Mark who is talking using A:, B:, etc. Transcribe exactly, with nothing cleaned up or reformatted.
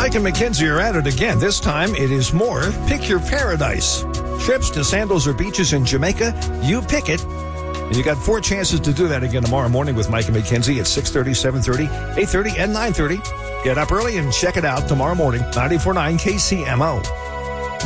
A: Mike and McKenzie are at it again. This time it is more Pick Your Paradise. Trips to sandals or beaches in Jamaica, you pick it. And you got four chances to do that again tomorrow morning with Mike and McKenzie at six thirty, seven thirty, eight thirty, and nine thirty. Get up early and check it out tomorrow morning, ninety-four point nine K C M O.